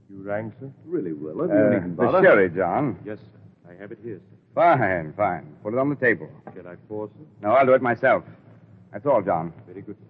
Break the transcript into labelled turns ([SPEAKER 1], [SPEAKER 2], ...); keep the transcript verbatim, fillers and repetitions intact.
[SPEAKER 1] You rang, sir?
[SPEAKER 2] Really, Willard,
[SPEAKER 3] Uh,
[SPEAKER 2] you needn't
[SPEAKER 3] the
[SPEAKER 2] bother.
[SPEAKER 3] sherry, John.
[SPEAKER 1] Yes, sir. I have it here, sir.
[SPEAKER 3] Fine, fine. Put it on the table.
[SPEAKER 1] Shall I pour, sir?
[SPEAKER 3] No, I'll do it myself. That's all, John.
[SPEAKER 1] Very good, sir.